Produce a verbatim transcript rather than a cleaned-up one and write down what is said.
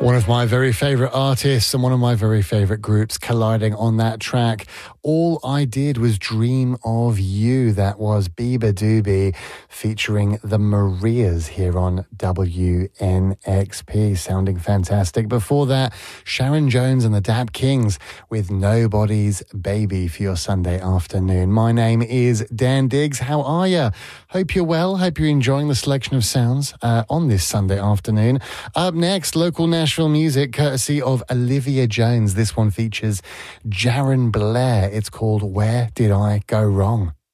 One of my very favourite artists and one of my very favourite groups colliding on that track. All I Did Was Dream of You. That was Beabadoobee featuring the Marias here on W N X P. Sounding fantastic. Before that, Sharon Jones and the Dap Kings with Nobody's Baby for your Sunday afternoon. My name is Dan Diggs. How are you? Hope you're well. Hope you're enjoying the selection of sounds uh, on this Sunday afternoon. Up next, local Nashville music courtesy of Olivia Jones. This one features Jaron Blair. It's called Where Did I Go Wrong?